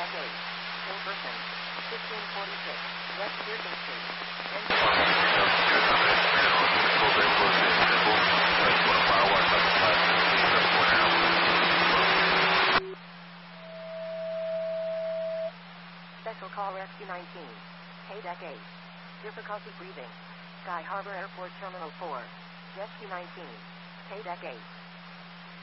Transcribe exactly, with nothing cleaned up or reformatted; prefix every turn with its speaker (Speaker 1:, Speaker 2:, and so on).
Speaker 1: Deck eight. In person. fifteen forty-six. West Pearson Street. Special call Rescue nineteen. Hey Deck eight. Difficulty breathing. Sky Harbor Airport Terminal four. Rescue nineteen. Hey Deck eight.